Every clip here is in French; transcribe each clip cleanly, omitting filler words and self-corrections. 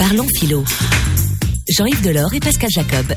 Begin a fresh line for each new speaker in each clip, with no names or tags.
Parlons philo. Jean-Yves Delors et Pascal Jacob.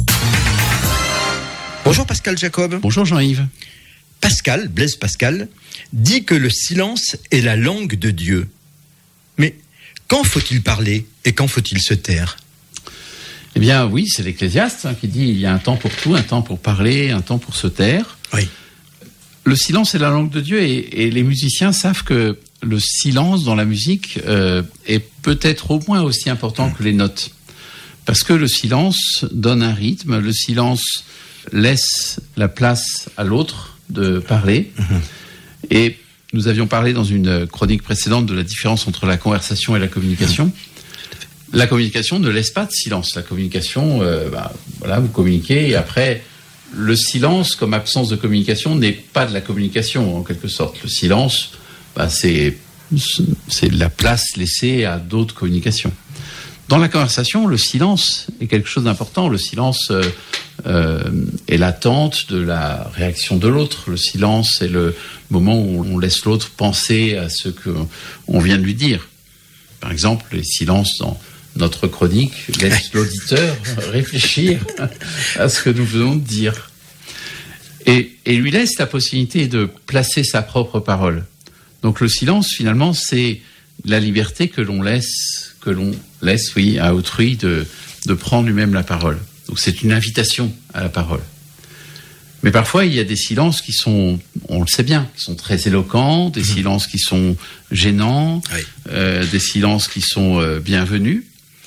Bonjour Pascal Jacob.
Bonjour Jean-Yves.
Pascal, Blaise Pascal, dit que le silence est la langue de Dieu. Mais quand faut-il parler et quand faut-il se taire ?
Eh bien oui, c'est l'Ecclésiaste qui dit il y a un temps pour tout, un temps pour parler, un temps pour se taire.
Oui.
Le silence est la langue de Dieu et les musiciens savent que le silence dans la musique est peut-être au moins aussi important que les notes. Parce que le silence donne un rythme, le silence laisse la place à l'autre de parler. Et nous avions parlé dans une chronique précédente de la différence entre la conversation et la communication. La communication ne laisse pas de silence. La communication, vous communiquez et après, le silence comme absence de communication n'est pas de la communication en quelque sorte. Le silence, c'est la place laissée à d'autres communications. Dans la conversation, le silence est quelque chose d'important. Le silence est l'attente de la réaction de l'autre. Le silence est le moment où on laisse l'autre penser à ce qu'on vient de lui dire. Par exemple, les silences dans notre chronique laissent l'auditeur réfléchir à ce que nous venons de dire. Et lui laisse la possibilité de placer sa propre parole. Donc le silence, finalement, c'est la liberté que l'on laisse à autrui de prendre lui-même la parole. Donc c'est une invitation à la parole. Mais parfois, il y a des silences qui sont, on le sait bien, qui sont très éloquents, des silences qui sont gênants, des silences qui sont bienvenus.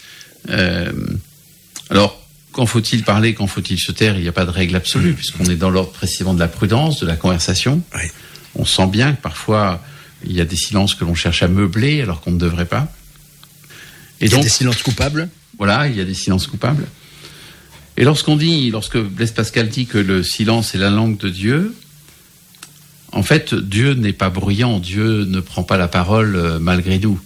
Alors, quand faut-il parler, quand faut-il se taire, il n'y a pas de règle absolue, puisqu'on est dans l'ordre précisément de la prudence, de la conversation. Oui. On sent bien que parfois, il y a des silences que l'on cherche à meubler alors qu'on ne devrait pas.
Il y a des silences coupables ?
Voilà, il y a des silences coupables. Et lorsque Blaise Pascal dit que le silence est la langue de Dieu, en fait, Dieu n'est pas bruyant, Dieu ne prend pas la parole malgré nous.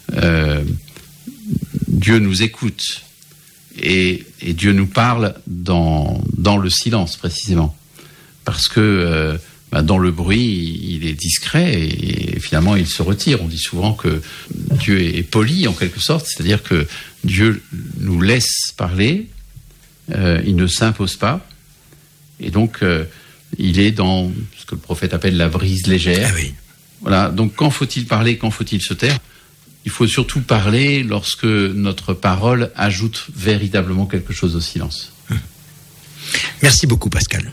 Dieu nous écoute et Dieu nous parle dans le silence précisément. Parce que dans le bruit, il est discret et finalement il se retire. On dit souvent que Dieu est poli en quelque sorte, c'est-à-dire que Dieu nous laisse parler, il ne s'impose pas, et donc il est dans ce que le prophète appelle la brise légère. Ah oui. Voilà. Donc quand faut-il parler, quand faut-il se taire ? Il faut surtout parler lorsque notre parole ajoute véritablement quelque chose au silence.
Merci beaucoup Pascal.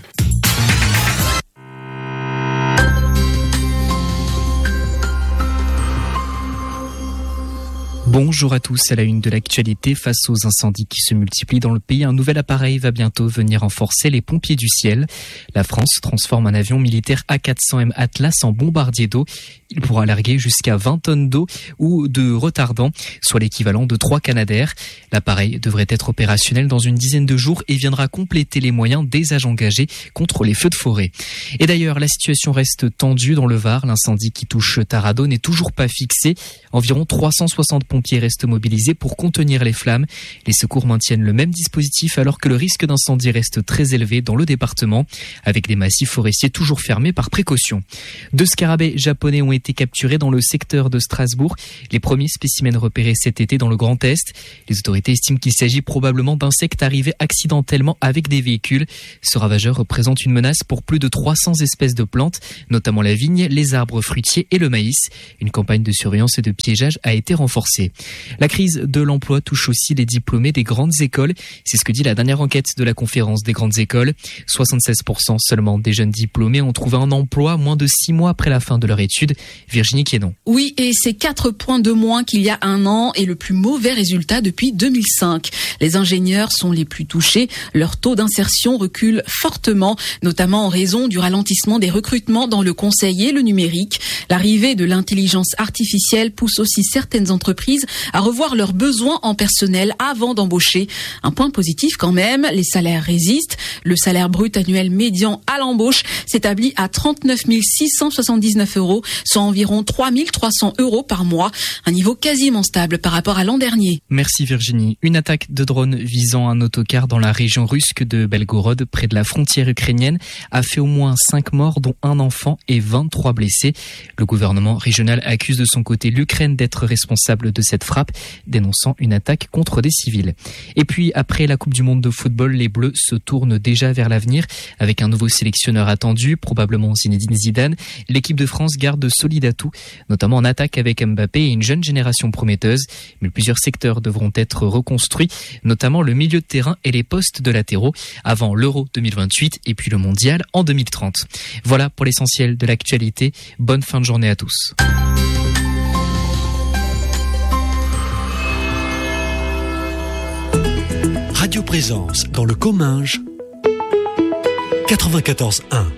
Bonjour à tous, à la une de l'actualité, face aux incendies qui se multiplient dans le pays, un nouvel appareil va bientôt venir renforcer les pompiers du ciel. La France transforme un avion militaire A400M Atlas en bombardier d'eau. Il pourra larguer jusqu'à 20 tonnes d'eau ou de retardant, soit l'équivalent de 3 Canadair. L'appareil devrait être opérationnel dans une dizaine de jours et viendra compléter les moyens des agents engagés contre les feux de forêt. Et d'ailleurs, la situation reste tendue dans le Var. L'incendie qui touche Taradot n'est toujours pas fixé. Environ 360 pompiers restent mobilisés pour contenir les flammes. Les secours maintiennent le même dispositif alors que le risque d'incendie reste très élevé dans le département, avec des massifs forestiers toujours fermés par précaution. 2 scarabées japonais ont été capturés dans le secteur de Strasbourg. Les premiers spécimens repérés cet été dans le Grand Est. Les autorités estiment qu'il s'agit probablement d'insectes arrivés accidentellement avec des véhicules. Ce ravageur représente une menace pour plus de 300 espèces de plantes, notamment la vigne, les arbres fruitiers et le maïs. Une campagne de surveillance et de piégeage a été renforcée. La crise de l'emploi touche aussi les diplômés des grandes écoles. C'est ce que dit la dernière enquête de la conférence des grandes écoles. 76% seulement des jeunes diplômés ont trouvé un emploi moins de 6 mois après la fin de leur étude. Virginie Quénon.
Oui, et c'est 4 points de moins qu'il y a un an et le plus mauvais résultat depuis 2005. Les ingénieurs sont les plus touchés. Leur taux d'insertion recule fortement, notamment en raison du ralentissement des recrutements dans le conseil et le numérique. L'arrivée de l'intelligence artificielle pousse aussi certaines entreprises à revoir leurs besoins en personnel avant d'embaucher. Un point positif quand même, les salaires résistent. Le salaire brut annuel médian à l'embauche s'établit à 39 679 €, soit soit environ 3300 € par mois, un niveau quasiment stable par rapport à l'an dernier.
Merci Virginie. Une attaque de drone visant un autocar dans la région russe de Belgorod, près de la frontière ukrainienne, a fait au moins 5 morts, dont un enfant et 23 blessés. Le gouvernement régional accuse de son côté l'Ukraine d'être responsable de cette frappe, dénonçant une attaque contre des civils. Et puis, après la Coupe du Monde de football, les Bleus se tournent déjà vers l'avenir, avec un nouveau sélectionneur attendu, probablement Zinedine Zidane. L'équipe de France garde solide atout, notamment en attaque avec Mbappé et une jeune génération prometteuse. Mais plusieurs secteurs devront être reconstruits, notamment le milieu de terrain et les postes de latéraux, avant l'Euro 2028 et puis le Mondial en 2030. Voilà pour l'essentiel de l'actualité. Bonne fin de journée à tous.
Radio Présence dans le Comminges 94.1.